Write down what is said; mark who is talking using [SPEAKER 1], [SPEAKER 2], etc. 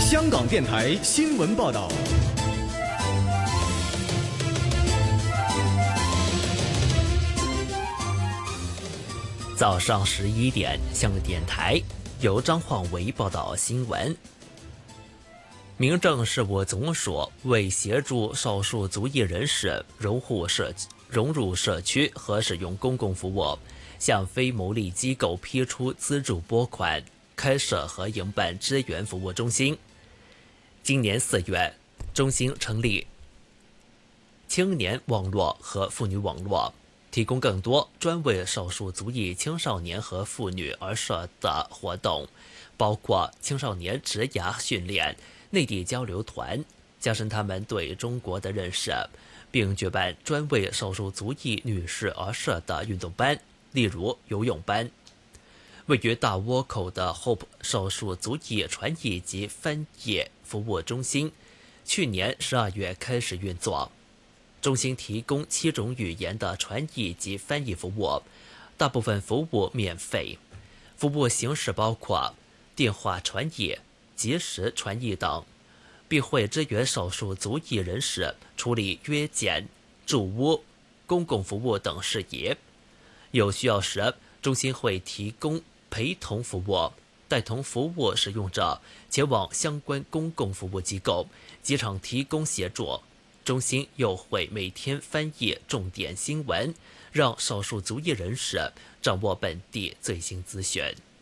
[SPEAKER 1] 香港电台新闻报道。
[SPEAKER 2] 早上11点，香港电台由张焕维报道新闻。民政事务总署为协助少数族裔人士融入社区和使用公共服务，向非牟利机构批出资助拨款，开设和营办支援服务中心。今年4月，中心成立青年网络和妇女网络，提供更多专为少数族裔青少年和妇女而设的活动，包括青少年职涯训练、内地交流团，加深他们对中国的认识，并举办专为少数族裔女士而设的运动班，例如游泳班。位于大窝口的 Hope 少数族裔传译及翻译服务中心，去年12月开始运作。中心提供7种语言的传译及翻译服务，大部分服务免费。服务形式包括电话传译、即时传译等，并会支援少数族裔人士处理约检、住屋、公共服务等事宜。有需要时，中心会提供陪同服务，带同服务使用者前往相关公共服务机构，机场提供协助。中心又会每天翻译重点新闻，让少数族裔人士掌握本地最新资讯。